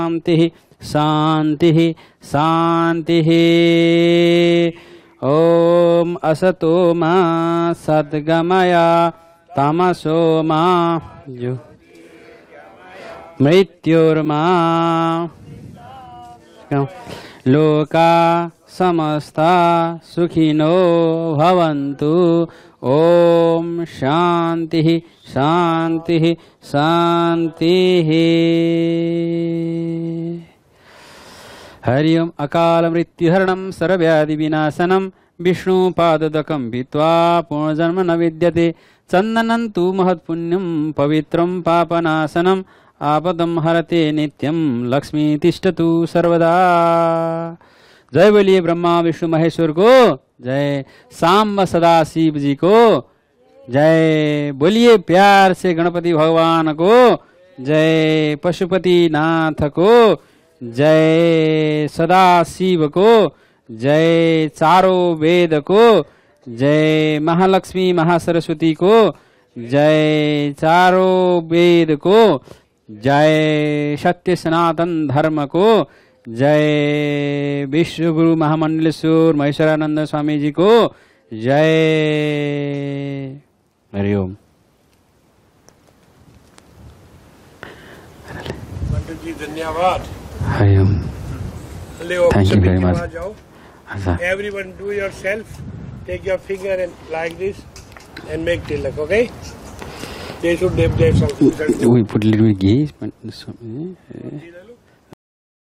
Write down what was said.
शांति शांति शांति। ओम असतो मा सद्गमय तमसो मा मृत्युर्मा लोका समस्ता सुखिनो भवन्तु। ओम शांति शांति शांति। हरि ओम अकाल मृत्युहरणं सर्वव्याधि विनाशनं विष्णुपादोदकं भित्वा पुनर्जन्म न विद्यते। चन्दनं तु महत्पुण्यं पवित्रं पापनाशनम् आपदं हरते नित्यं लक्ष्मी तिष्ठतु सर्वदा। जय बोलिए ब्रह्मा विष्णु महेश्वर को जय, सांब सदा शिव जी को जय। बोलिए प्यार से गणपति भगवान को जय, पशुपति नाथ को जय, सदा शिव को जय, चारों वेद को जय, महालक्ष्मी महासरस्वती को जय, चारों वेद को जय, सत्य सनातन धर्म को जय, विश्व गुरु महामंडलेश्वर महेश्वरानंद स्वामी जी को जय। हरि ओम। जी धन्यवाद। Hari Om. Thank you very much. Everyone do yourself. Take your finger and like this and make tilak. Okay? They should dip their something. We put a little ghee.